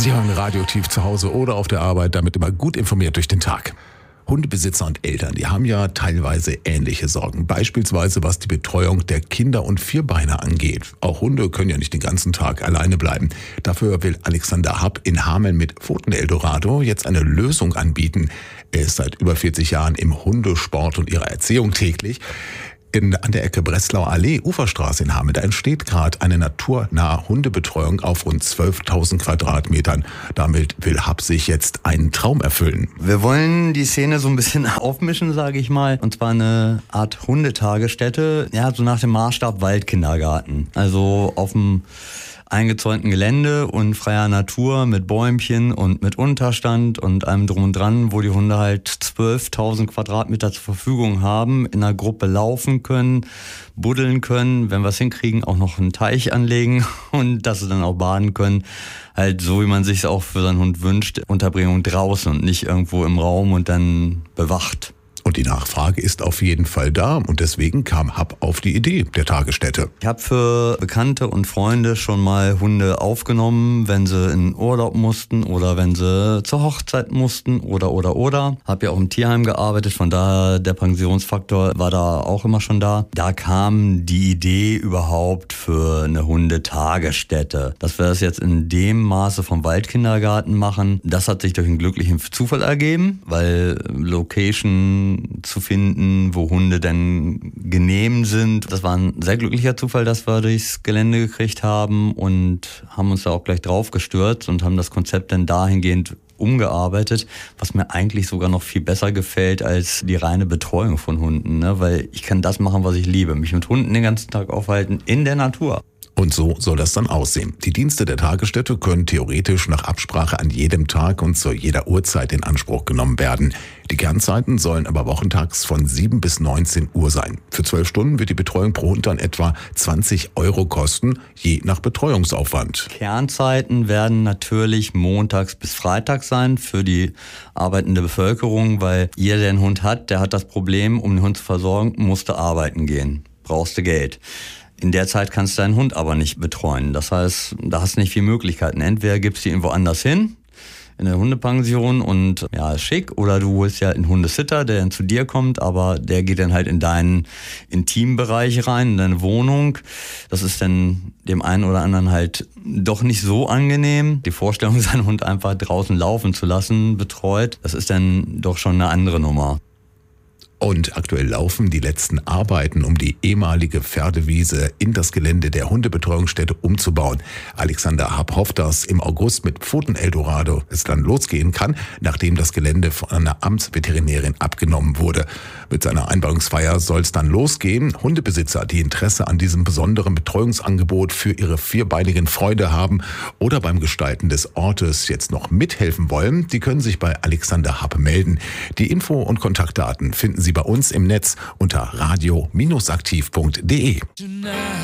Sie hören Radio Tief zu Hause oder auf der Arbeit, damit immer gut informiert durch den Tag. Hundebesitzer und Eltern, die haben ja teilweise ähnliche Sorgen. Beispielsweise was die Betreuung der Kinder und Vierbeiner angeht. Auch Hunde können ja nicht den ganzen Tag alleine bleiben. Dafür will Alexander Happ in Hameln mit Pfoten Eldorado jetzt eine Lösung anbieten. Er ist seit über 40 Jahren im Hundesport und ihrer Erziehung täglich. An der Ecke Breslauer Allee, Uferstraße in Hameln, da entsteht gerade eine naturnahe Hundebetreuung auf rund 12.000 Quadratmetern. Damit will Happ sich jetzt einen Traum erfüllen. Wir wollen die Szene so ein bisschen aufmischen, sage ich mal. Und zwar eine Art Hundetagesstätte, ja, so nach dem Maßstab Waldkindergarten. Also auf dem eingezäunten Gelände und freier Natur mit Bäumchen und mit Unterstand und allem drum und dran, wo die Hunde halt 12.000 Quadratmeter zur Verfügung haben, in einer Gruppe laufen können, buddeln können, wenn wir es hinkriegen, auch noch einen Teich anlegen und dass sie dann auch baden können. Halt so, wie man sich es auch für seinen Hund wünscht, Unterbringung draußen und nicht irgendwo im Raum und dann bewacht. Und die Nachfrage ist auf jeden Fall da und deswegen kam Happ auf die Idee der Tagesstätte. Ich habe für Bekannte und Freunde schon mal Hunde aufgenommen, wenn sie in Urlaub mussten oder wenn sie zur Hochzeit mussten oder. Habe ja auch im Tierheim gearbeitet, von daher der Pensionsfaktor war da auch immer schon da. Da kam die Idee überhaupt für eine Hundetagesstätte. Dass wir das jetzt in dem Maße vom Waldkindergarten machen, das hat sich durch einen glücklichen Zufall ergeben, weil Location zu finden, wo Hunde denn genehm sind. Das war ein sehr glücklicher Zufall, dass wir durchs Gelände gekriegt haben und haben uns da auch gleich drauf gestürzt und haben das Konzept dann dahingehend umgearbeitet, was mir eigentlich sogar noch viel besser gefällt als die reine Betreuung von Hunden, ne? Weil ich kann das machen, was ich liebe, mich mit Hunden den ganzen Tag aufhalten in der Natur. Und so soll das dann aussehen. Die Dienste der Tagesstätte können theoretisch nach Absprache an jedem Tag und zu jeder Uhrzeit in Anspruch genommen werden. Die Kernzeiten sollen aber wochentags von 7 bis 19 Uhr sein. Für 12 Stunden wird die Betreuung pro Hund dann etwa 20 € kosten, je nach Betreuungsaufwand. Kernzeiten werden natürlich montags bis freitags sein für die arbeitende Bevölkerung, weil jeder, der einen Hund hat, der hat das Problem, um den Hund zu versorgen, musste arbeiten gehen. Brauchst du Geld. In der Zeit kannst du deinen Hund aber nicht betreuen. Das heißt, da hast du nicht viele Möglichkeiten. Entweder gibst du ihn irgendwo anders hin, in der Hundepension und ja, ist schick, oder du holst ja einen Hundesitter, der dann zu dir kommt, aber der geht dann halt in deinen Intimbereich rein, in deine Wohnung. Das ist dann dem einen oder anderen halt doch nicht so angenehm. Die Vorstellung, seinen Hund einfach draußen laufen zu lassen, betreut, das ist dann doch schon eine andere Nummer. Und aktuell laufen die letzten Arbeiten, um die ehemalige Pferdewiese in das Gelände der Hundebetreuungsstätte umzubauen. Alexander Happ hofft, dass im August mit Pfoten Eldorado es dann losgehen kann, nachdem das Gelände von einer Amtsveterinärin abgenommen wurde. Mit seiner Einweihungsfeier soll es dann losgehen. Hundebesitzer, die Interesse an diesem besonderen Betreuungsangebot für ihre vierbeinigen Freunde haben oder beim Gestalten des Ortes jetzt noch mithelfen wollen, die können sich bei Alexander Happ melden. Die Info- und Kontaktdaten finden Sie bei uns im Netz unter radio-aktiv.de.